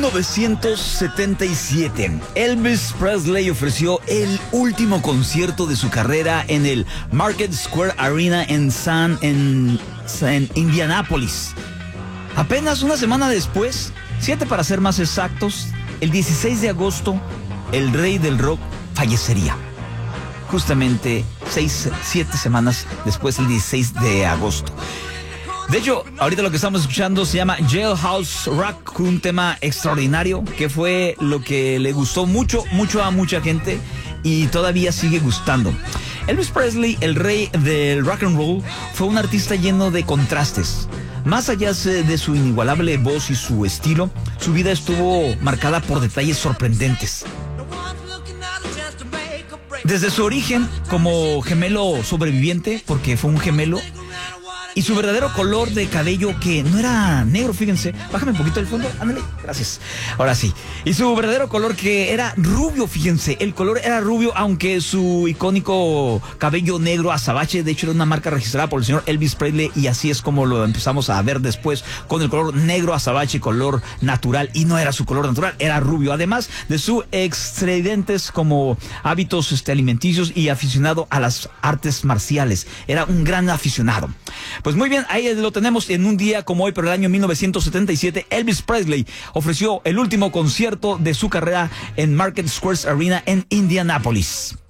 1977, Elvis Presley ofreció el último concierto de su carrera en el Market Square Arena en Indianápolis. Apenas una semana después, 7 para ser más exactos, el 16 de agosto, el rey del rock fallecería. Justamente 7 semanas después, el 16 de agosto. De hecho, ahorita lo que estamos escuchando se llama Jailhouse Rock, un tema extraordinario que fue lo que le gustó mucho a mucha gente y todavía sigue gustando. Elvis Presley, el rey del rock and roll, fue un artista lleno de contrastes. Más allá de su inigualable voz y su estilo, su vida estuvo marcada por detalles sorprendentes. Desde su origen como gemelo sobreviviente, porque fue un gemelo, y su verdadero color de cabello, que no era negro, fíjense. Bájame un poquito el fondo, ándale, gracias. Ahora sí. Y su verdadero color, que era rubio, fíjense. El color era rubio, aunque su icónico cabello negro azabache, de hecho, era una marca registrada por el señor Elvis Presley, y así es como lo empezamos a ver después, con el color negro azabache, color natural, y no era su color natural, era rubio. Además de sus excelentes como hábitos alimenticios y aficionado a las artes marciales. Era un gran aficionado. Pues muy bien, ahí lo tenemos en un día como hoy, pero el año 1977, Elvis Presley ofreció el último concierto de su carrera en Market Square Arena en Indianápolis.